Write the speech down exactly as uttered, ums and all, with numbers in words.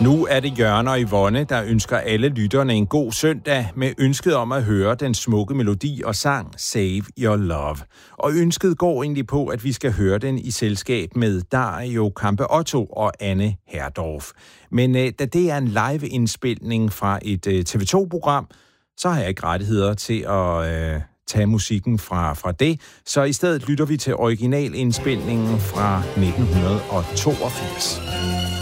Nu er det Jørgen og Yvonne, der ønsker alle lytterne en god søndag med ønsket om at høre den smukke melodi og sang Save Your Love. Og ønsket går egentlig på, at vi skal høre den i selskab med Dario Campeotto og Anne Herdorf. Men øh, da det er en live-indspilning fra et øh, T V to-program, så har jeg ikke rettigheder til at øh, tage musikken fra, fra det. Så i stedet lytter vi til originalindspilningen fra nitten toogfirs.